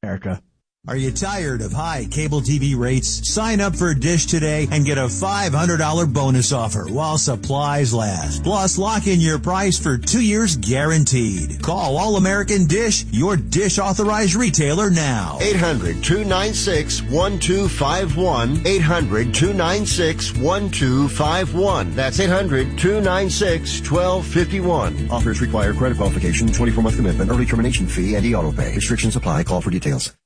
Erica. Are you tired of high cable TV rates? Sign up for Dish today and get a $500 bonus offer while supplies last. Plus, lock in your price for 2 years guaranteed. Call All American Dish, your Dish authorized retailer now. 800-296-1251. 800-296-1251. That's 800-296-1251. Offers require credit qualification, 24-month commitment, early termination fee, and e-auto pay. Restrictions apply. Call for details.